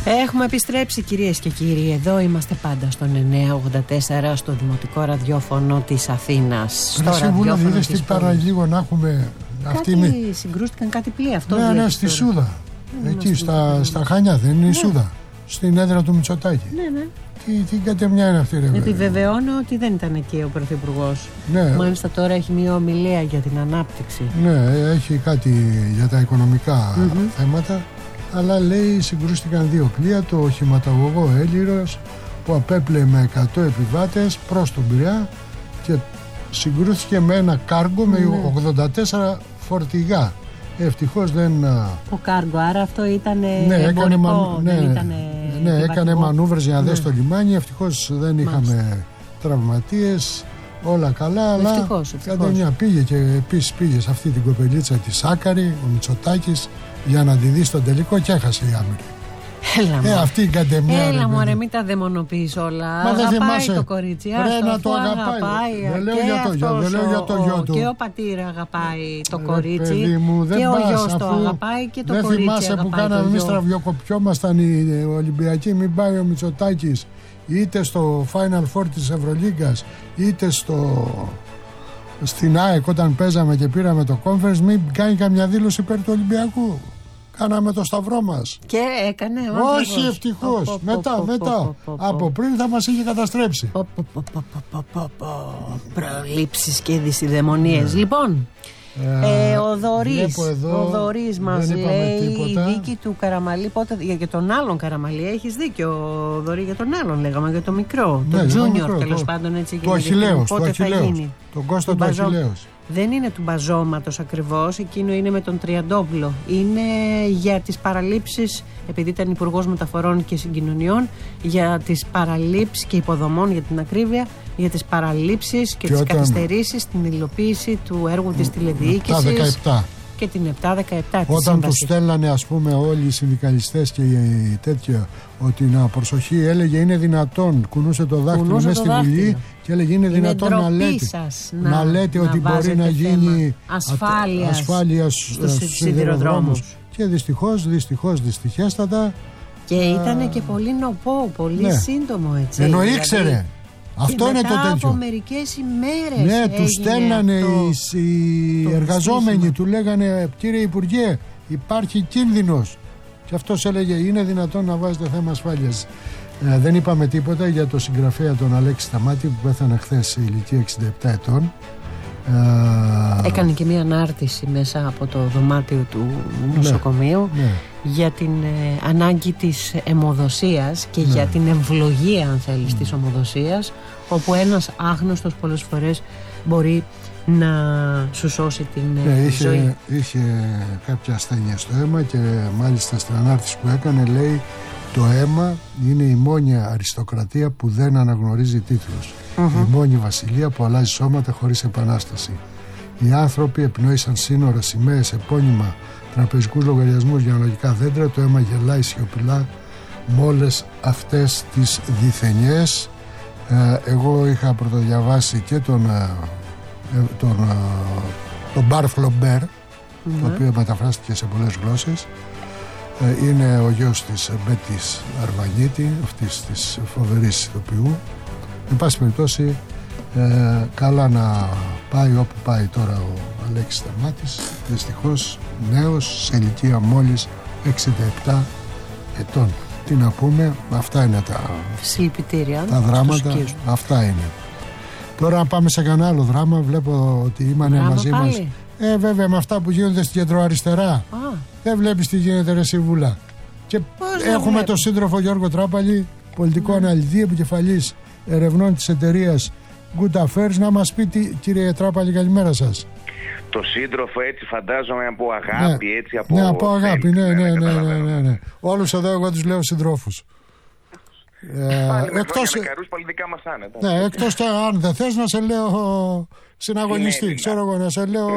Έχουμε επιστρέψει, κυρίες και κύριοι. Εδώ είμαστε πάντα στον 984 στο Δημοτικό Ραδιόφωνο της Αθήνας. Στο ραδιόφωνο της πόλης. Παραλίγο να έχουμε κάτι συγκρούστηκαν, κάτι πλοία. Αυτό ναι, στη Σούδα. Εκεί στα Χανιά δεν είναι η Σούδα. Στην έδρα του Μητσοτάκη. Ναι. Τι κατεμιά είναι αυτή, ρε? Επιβεβαιώνω ότι δεν ήταν εκεί ο Πρωθυπουργός. Ναι. Μάλιστα τώρα έχει μια ομιλία για την ανάπτυξη. Ναι, έχει κάτι για τα οικονομικά θέματα. Αλλά λέει συγκρούστηκαν δύο πλοία, το οχηματαγωγό Έλληρος που απέπλεε με 100 επιβάτες προς τον Πειραιά και συγκρούστηκε με ένα κάργο με 84 φορτηγά. Ευτυχώς δεν... Το κάργο, άρα αυτό ήταν εμπορικό, έκανε μανούβρες για να δέσει το λιμάνι. Ευτυχώς δεν είχαμε τραυματίες, όλα καλά. Ευτυχώς. Αλλά πήγε και επίσης πήγε σε αυτή την κοπελίτσα τη Σάκαρη, ο Μητσοτάκης, για να τη δει στο τελικό και έχασε η άμυρη. Αυτή η κατεμιά. Έλα μωρέ, μην τα δαιμονοποιείς όλα. Μα δεν θυμάσαι το κορίτσι. Να το αγαπάει. Δεν λέω για το γιο του. Και ο πατήρ αγαπάει το κορίτσι. Μου, και ο γιος το αγαπάει και το κορίτσι. Δεν θυμάσαι που κάναμε εμείς τραβιοκοπιόμασταν οι Ολυμπιακοί, μην πάει ο Μητσοτάκης είτε στο Final Four της Ευρωλίγκας είτε στην ΑΕΚ όταν παίζαμε και πήραμε το conference, μην κάνει καμιά δήλωση υπέρ του Ολυμπιακού. Κάναμε το σταυρό μας. Και έκανε. Όχι, ευτυχώς. Μετά. Από πριν θα μας είχε καταστρέψει. Προλήψεις και δυσιδαιμονίες. Λοιπόν, ο Δωρής μας λέει η δίκη του Καραμαλή. Για τον άλλον Καραμαλή έχεις δίκιο, Δωρή, για τον άλλον λέγαμε, για το μικρό. Το Junior τέλος πάντων, έτσι. Το Αχιλλέος. Τον Κώστα του Αχιλλέος. Δεν είναι του μπαζώματος ακριβώς, εκείνο είναι με τον Τριαντόπουλο. Είναι για τις παραλήψεις, επειδή ήταν υπουργός Μεταφορών και Συγκοινωνιών, για τις παραλήψεις και υποδομών, για την ακρίβεια, για τις παραλήψεις και τις καθυστερήσεις στην υλοποίηση του έργου της τηλεδιοίκησης. Και την 7-17. Όταν τους στέλνανε, ας πούμε, όλοι οι συνδικαλιστές και οι τέτοια, ότι να προσοχή, έλεγε είναι δυνατόν, κουνούσε το δάχτυλο μέσα στη Βουλή και έλεγε είναι δυνατόν να λέτε ότι μπορεί να γίνει ασφάλεια στους σιδηροδρόμους. Και δυστυχέστατα. Και ήταν και πολύ νοπό, πολύ σύντομο, έτσι. Ενώ ήξερε. Αυτό είναι το τέτοιο. Από μερικές ημέρες. Ναι, του στέλνανε οι εργαζόμενοι, του λέγανε κύριε Υπουργέ, υπάρχει κίνδυνος. Και αυτός έλεγε είναι δυνατόν να βάζετε θέμα ασφάλειας. Δεν είπαμε τίποτα για το συγγραφέα τον Αλέξη Σταμάτη που πέθανε χθες σε ηλικία 67 ετών. Έκανε και μια ανάρτηση μέσα από το δωμάτιο του νοσοκομείου για την ανάγκη της αιμοδοσίας και για την ευλογία, αν θέλεις, της ομοδοσίας, όπου ένας άγνωστος πολλές φορές μπορεί να σου σώσει την ζωή. Είχε κάποια ασθένεια στο αίμα και μάλιστα στην ανάρτηση που έκανε λέει το αίμα είναι η μόνη αριστοκρατία που δεν αναγνωρίζει τίτλους. Η μόνη βασιλεία που αλλάζει σώματα χωρίς επανάσταση. Οι άνθρωποι επνοήσαν σύνορα, σημαίες, επώνυμα, τραπεζικούς λογαριασμούς για αναλογικά δέντρα. Το αίμα γελάει σιωπηλά με όλες αυτές τις διθενιές. Εγώ είχα πρωτοδιαβάσει και τον Μπαρ Φλομπέρ, το οποίο μεταφράστηκε σε πολλές γλώσσες. Είναι ο γιος της Μπέτης Αρβανίτη, αυτής της φοβερής ηθοποιού. Εν πάση περιπτώσει, καλά να πάει όπου πάει τώρα ο Αλέξης Σταμάτης, δυστυχώς νέος, σε ηλικία μόλις 67 ετών. Τι να πούμε, αυτά είναι τα δράματα, αυτά είναι. Τώρα να πάμε σε κανένα άλλο δράμα, βλέπω ότι ήμανε μαζί μας. Βέβαια με αυτά που γίνονται στην κεντροαριστερά. Δεν βλέπεις τι γίνεται ρε Σιβούλα. Και έχουμε τον σύντροφο Γιώργο Τράπαλη, πολιτικό αναλυτή, επικεφαλής ερευνών της εταιρείας Good Affairs, να μας πει κύριε Τράπαλη, καλημέρα σας. Το σύντροφο έτσι φαντάζομαι από αγάπη, έτσι από... Ναι, από αγάπη, ναι. Όλους εδώ εγώ τους λέω συντρόφους. Εκτός πολιτικά μας άνετα. Ναι, εκτός και αν δεν θες να σε λέω συναγωνιστή, ξέρω εγώ να σε λέω